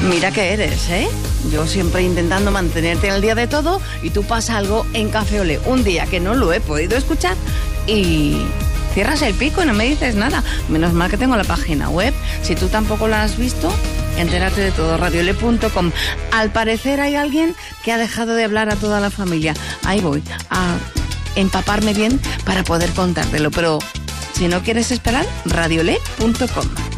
Mira que eres, ¿eh? Yo siempre intentando mantenerte al día de todo y tú pasa algo en Café Olé. Un día que no lo he podido escuchar y cierras el pico y no me dices nada. Menos mal que tengo la página web. Si tú tampoco la has visto, entérate de todo, radioolé.com. Al parecer hay alguien que ha dejado de hablar a toda la familia. Ahí voy a empaparme bien para poder contártelo. Pero si no quieres esperar, radioolé.com.